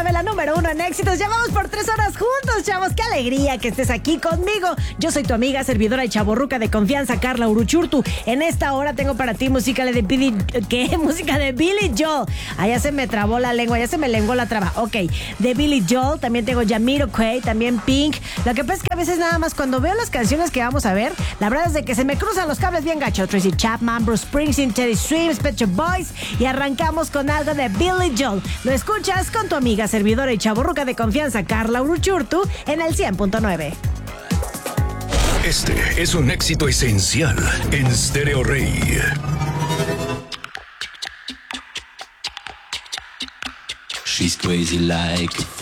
101.9, la número 1 en éxitos. Ya vamos por 3 horas juntos, chavos. ¡Qué alegría que estés aquí conmigo! Yo soy tu amiga, servidora y chavorruca de confianza, Carla Uruchurtu. En esta hora tengo para ti música de Billy... ¿Qué? Música de Billy Joel. Ah, ya se me trabó la lengua, ya se me lenguó la traba. Ok, de Billy Joel. También tengo Jamiroquai, también Pink. Lo que pasa es que a veces nada más cuando veo las canciones que vamos a ver, la verdad es de que se me cruzan los cables bien gacho. Tracy Chapman, Bruce Springsteen, Teddy Swims, Pet Shop Boys. Y arrancamos con algo de Billy Joel. Lo escuchas con tu amiga, servidora y chavorruca de confianza, Carla Uruchurtu, en el 100.9. Este es un éxito esencial en Stereo Rey. She's crazy like